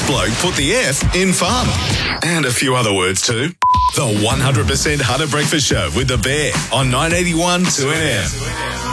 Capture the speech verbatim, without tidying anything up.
bloke put the F in fun. And a few other words too. The one hundred percent Hunter Breakfast Show with The Bear on nine eighty-one two N M.